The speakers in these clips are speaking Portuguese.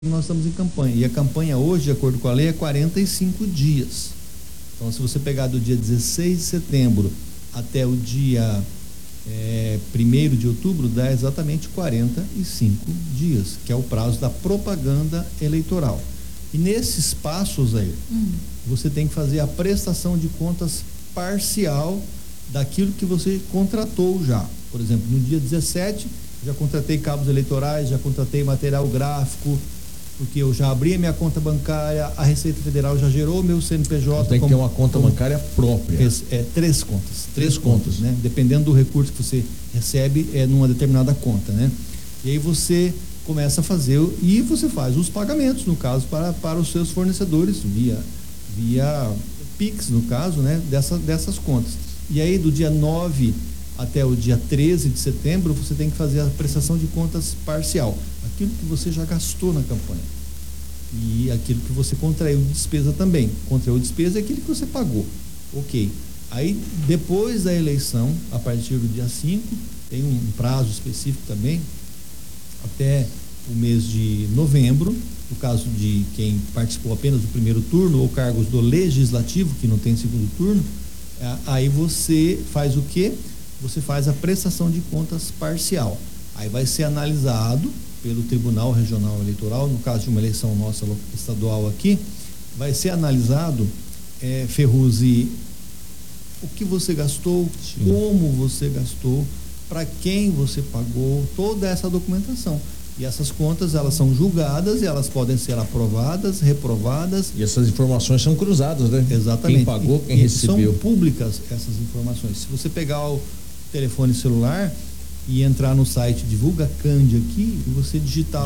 nós estamos em campanha. E a campanha hoje, de acordo com a lei, é 45 dias. Então, se você pegar do dia 16 de setembro até o dia 1º de outubro, dá exatamente 45 dias, que é o prazo da propaganda eleitoral. E nesses passos aí, você tem que fazer a prestação de contas parcial daquilo que você contratou já. Por exemplo, no dia 17, já contratei cabos eleitorais, já contratei material gráfico, porque eu já abri a minha conta bancária, a Receita Federal já gerou o meu CNPJ. Tem que ter uma conta bancária própria. Três contas, né? Dependendo do recurso que você recebe, numa determinada conta, né? E aí você começa a fazer, e você faz os pagamentos, no caso, para os seus fornecedores, via Pix, no caso, né? Dessas contas. E aí, do dia 9 até o dia 13 de setembro, você tem que fazer a prestação de contas parcial. Aquilo que você já gastou na campanha. E aquilo que você contraiu de despesa também. Contraiu despesa é aquilo que você pagou. Ok. Aí, depois da eleição, a partir do dia 5, tem um prazo específico também, até o mês de novembro, no caso de quem participou apenas do primeiro turno, ou cargos do legislativo, que não tem segundo turno, aí você faz o quê? Você faz a prestação de contas parcial. Aí vai ser analisado pelo Tribunal Regional Eleitoral, no caso de uma eleição nossa estadual aqui, vai ser analisado, Ferruzzi, o que você gastou, sim, como você gastou, para quem você pagou, toda essa documentação. E essas contas, elas são julgadas e elas podem ser aprovadas, reprovadas. E essas informações são cruzadas, né? Exatamente. Quem pagou, quem recebeu. São públicas essas informações. Se você pegar o telefone celular e entrar no site Divulga Cand aqui, e você digitar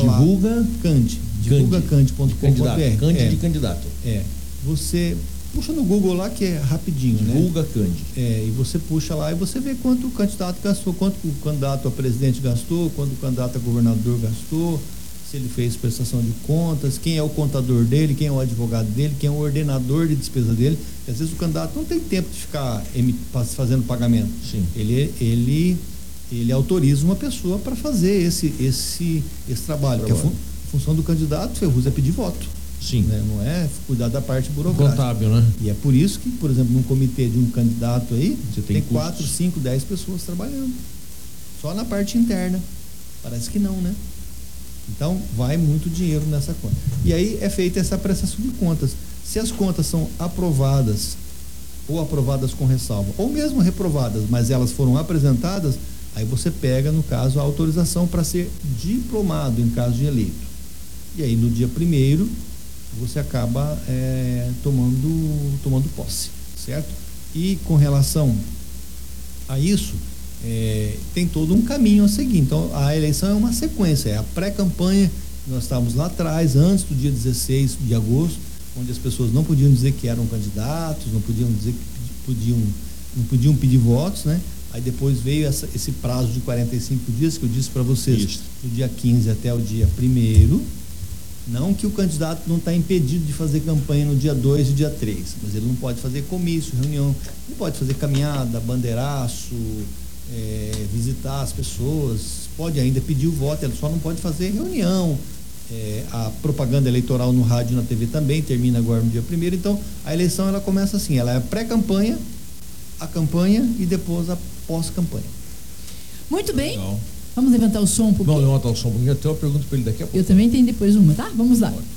divulgacand.com.br. Cand de candidato. Você puxa no Google lá, que é rapidinho, Divulga né? Cand. E você puxa lá e você vê quanto o candidato gastou, quanto o candidato a presidente gastou, quanto o candidato a governador gastou, se ele fez prestação de contas, quem é o contador dele, quem é o advogado dele, quem é o ordenador de despesa dele. Porque às vezes o candidato não tem tempo de ficar fazendo pagamento. Sim. Ele autoriza uma pessoa para fazer esse trabalho. Porque a função do candidato, Ferruzzi, é pedir voto. Sim. Né? Não é cuidar da parte burocrática. Contábil, né? E é por isso que, por exemplo, num comitê de um candidato aí, você tem 4, 5, 10 pessoas trabalhando. Só na parte interna. Parece que não, né? Então, vai muito dinheiro nessa conta. E aí é feita essa prestação de contas. Se as contas são aprovadas, ou aprovadas com ressalva, ou mesmo reprovadas, mas elas foram apresentadas, aí você pega, no caso, a autorização para ser diplomado em caso de eleito. E aí, no dia 1º, você acaba tomando posse, certo? E com relação a isso, tem todo um caminho a seguir. Então, a eleição é uma sequência, é a pré-campanha. Nós estávamos lá atrás, antes do dia 16 de agosto, onde as pessoas não podiam dizer que eram candidatos, não podiam dizer que não podiam pedir votos, né? Aí depois veio esse prazo de 45 dias que eu disse para vocês, isso, do dia 15 até o dia 1º. Não que o candidato não está impedido de fazer campanha no dia 2 e dia 3, mas ele não pode fazer comício, reunião, não pode fazer caminhada, bandeiraço, visitar as pessoas, pode ainda pedir o voto, ele só não pode fazer reunião. A propaganda eleitoral no rádio e na TV também termina agora no dia 1º. Então a eleição ela começa assim, ela é a pré-campanha, a campanha e depois a pós-campanha. Muito bem. Legal. Vamos levantar o som um pouquinho. Vamos levantar o som um pouquinho. Eu tenho uma pergunta para ele daqui a pouco. Eu também tenho depois uma, tá? Vamos lá.